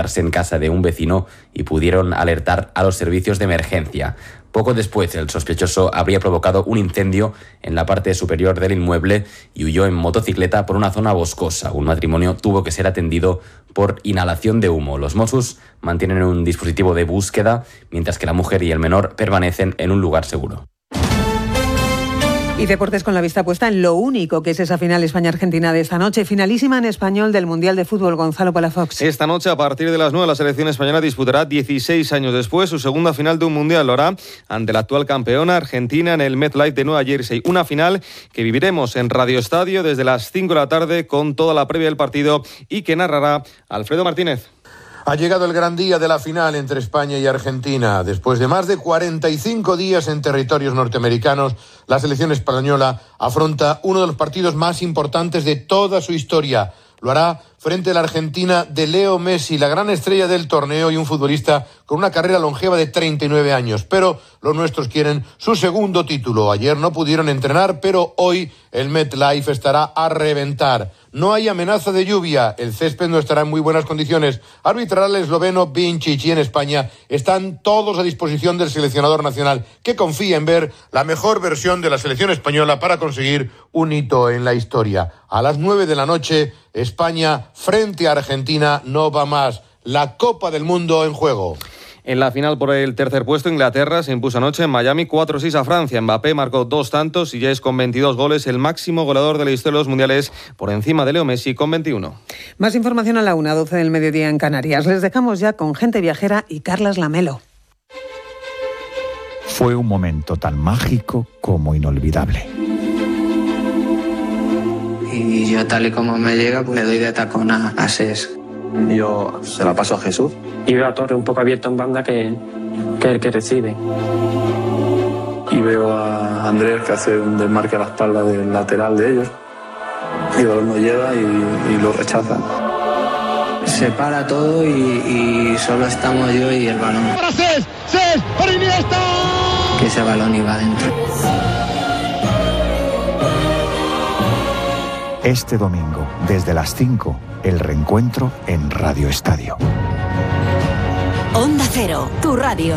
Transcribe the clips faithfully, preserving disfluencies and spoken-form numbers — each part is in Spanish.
quedarse en casa de un vecino y pudieron alertar a los servicios de emergencia. Poco después, el sospechoso habría provocado un incendio en la parte superior del inmueble y huyó en motocicleta por una zona boscosa. Un matrimonio tuvo que ser atendido por inhalación de humo. Los Mossos mantienen un dispositivo de búsqueda, mientras que la mujer y el menor permanecen en un lugar seguro. Y deportes con la vista puesta en lo único que es esa final España-Argentina de esta noche. Finalísima en español del Mundial de Fútbol. Gonzalo Palafox. Esta noche, a partir de las nueve, la selección española disputará dieciséis años después su segunda final de un Mundial. Lo hará ante la actual campeona Argentina en el MetLife de Nueva Jersey. Una final que viviremos en Radio Estadio desde las cinco de la tarde con toda la previa del partido y que narrará Alfredo Martínez. Ha llegado el gran día de la final entre España y Argentina. Después de más de cuarenta y cinco días en territorios norteamericanos, la selección española afronta uno de los partidos más importantes de toda su historia. Lo hará frente a la Argentina de Leo Messi, la gran estrella del torneo y un futbolista con una carrera longeva de treinta y nueve años. Pero los nuestros quieren su segundo título. Ayer no pudieron entrenar, pero hoy el MetLife estará a reventar. No hay amenaza de lluvia, el césped no estará en muy buenas condiciones. Arbitrará el esloveno Vincic y en España están todos a disposición del seleccionador nacional, que confía en ver la mejor versión de la selección española para conseguir un hito en la historia. A las nueve de la noche, España frente a Argentina, no va más. La Copa del Mundo en juego. En la final por el tercer puesto, Inglaterra se impuso anoche en Miami cuatro a seis a Francia. Mbappé marcó dos tantos y ya es con veintidós goles el máximo goleador de la historia de los mundiales, por encima de Leo Messi con veintiuno. Más información a la una, doce del mediodía en Canarias. Les dejamos ya con Gente Viajera y Carlas Lamelo. Fue un momento tan mágico como inolvidable. Y yo, tal y como me llega, pues le doy de tacón a, a Ses. Yo se la paso a Jesús. Y veo a Torre un poco abierto en banda, que, que es el que recibe. Y veo a Andrés, que hace un desmarque a la espalda del lateral de ellos. Y el balón no llega y, y lo rechaza. Se para todo y, y solo estamos yo y el balón. ¡Para Ses! ¡Ses! ¡Para Iniesta! Que ese balón iba adentro. Este domingo, desde las cinco, el reencuentro en Radio Estadio. Onda Cero, tu radio.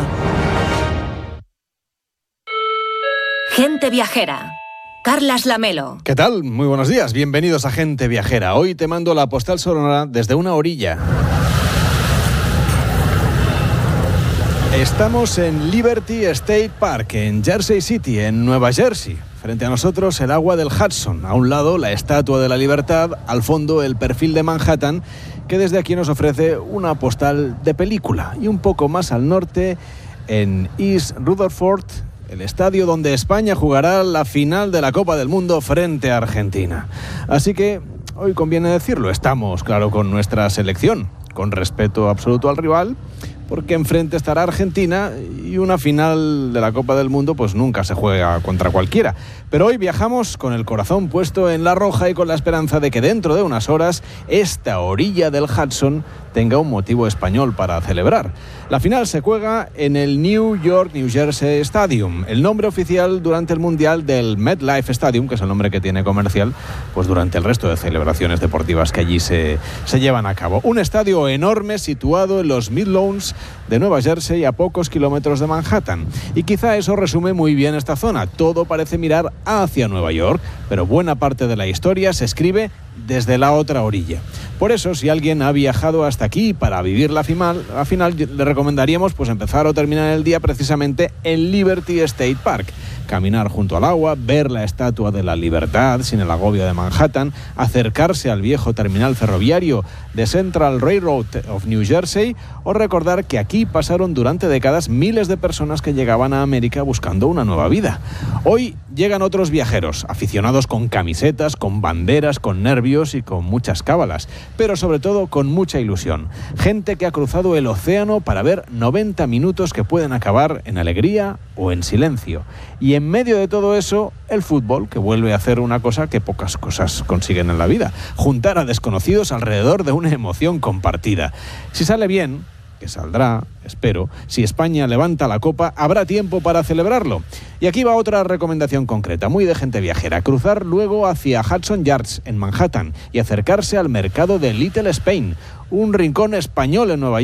Gente Viajera. Carlas Lamelo. ¿Qué tal? Muy buenos días. Bienvenidos a Gente Viajera. Hoy te mando la postal sonora desde una orilla. Estamos en Liberty State Park, en Jersey City, en Nueva Jersey. Frente a nosotros el agua del Hudson, a un lado la Estatua de la Libertad, al fondo el perfil de Manhattan, que desde aquí nos ofrece una postal de película. Y un poco más al norte, en East Rutherford, el estadio donde España jugará la final de la Copa del Mundo frente a Argentina. Así que hoy conviene decirlo, estamos, claro, con nuestra selección, con respeto absoluto al rival, porque enfrente estará Argentina y una final de la Copa del Mundo pues nunca se juega contra cualquiera. Pero hoy viajamos con el corazón puesto en la roja y con la esperanza de que dentro de unas horas esta orilla del Hudson tenga un motivo español para celebrar. La final se juega en el New York New Jersey Stadium, el nombre oficial durante el Mundial del MetLife Stadium, que es el nombre que tiene comercial, pues durante el resto de celebraciones deportivas que allí se, se llevan a cabo. Un estadio enorme situado en los Midlands de Nueva Jersey, a pocos kilómetros de Manhattan. Y quizá eso resume muy bien esta zona. Todo parece mirar hacia Nueva York, pero buena parte de la historia se escribe desde la otra orilla. Por eso, si alguien ha viajado hasta aquí para vivir la final, la final le recomendaríamos pues empezar o terminar el día precisamente en Liberty State Park. Caminar junto al agua, ver la Estatua de la Libertad sin el agobio de Manhattan, acercarse al viejo terminal ferroviario de Central Railroad of New Jersey o recordar que aquí pasaron durante décadas miles de personas que llegaban a América buscando una nueva vida. Hoy llegan otros viajeros, aficionados con camisetas, con banderas, con nervios y con muchas cábalas, pero sobre todo con mucha ilusión. Gente que ha cruzado el océano para ver noventa minutos que pueden acabar en alegría o en silencio. Y en medio de todo eso, el fútbol, que vuelve a hacer una cosa que pocas cosas consiguen en la vida: juntar a desconocidos alrededor de una emoción compartida. Si sale bien, que saldrá, espero, si España levanta la copa, habrá tiempo para celebrarlo. Y aquí va otra recomendación concreta, muy de gente viajera: cruzar luego hacia Hudson Yards, en Manhattan, y acercarse al mercado de Little Spain, un rincón español en Nueva York.